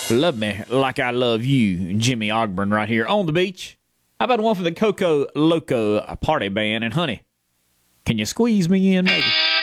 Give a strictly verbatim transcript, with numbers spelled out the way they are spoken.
Love me like I love you, Jimmy Ogburn, right here on the beach. How about one for the Coco Loco Party Band? And honey, can you squeeze me in, maybe?